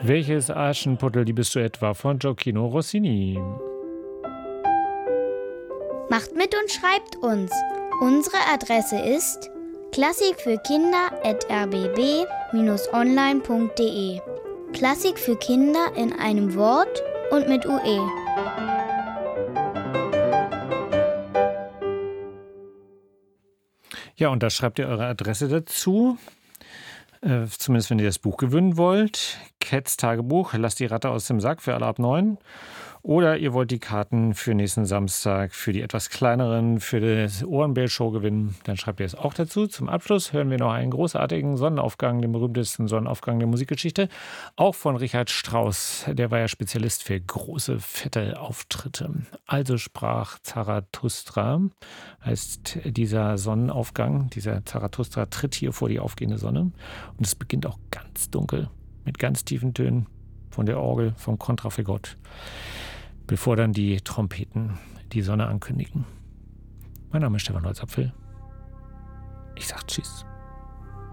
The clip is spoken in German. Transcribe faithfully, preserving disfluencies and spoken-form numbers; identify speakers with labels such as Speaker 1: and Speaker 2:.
Speaker 1: Welches Aschenputtel liebst du etwa von Gioacchino Rossini?
Speaker 2: Macht mit und schreibt uns. Unsere Adresse ist klassik für kinder at r b b bindestrich online punkt d e. Klassik für Kinder in einem Wort und mit U E.
Speaker 1: Ja, und da schreibt ihr eure Adresse dazu. Äh, zumindest, wenn ihr das Buch gewinnen wollt. Cats Tagebuch, lasst die Ratte aus dem Sack für alle ab neun. Oder ihr wollt die Karten für nächsten Samstag für die etwas kleineren, für das Ohrenbär-Show gewinnen. Dann schreibt ihr es auch dazu. Zum Abschluss hören wir noch einen großartigen Sonnenaufgang, den berühmtesten Sonnenaufgang der Musikgeschichte. Auch von Richard Strauss. Der war ja Spezialist für große, fette Auftritte. Also sprach Zarathustra, heißt dieser Sonnenaufgang. Dieser Zarathustra tritt hier vor die aufgehende Sonne. Und es beginnt auch ganz dunkel, mit ganz tiefen Tönen von der Orgel, vom Kontrafagott, bevor dann die Trompeten die Sonne ankündigen. Mein Name ist Stefan Holzapfel. Ich sag Tschüss.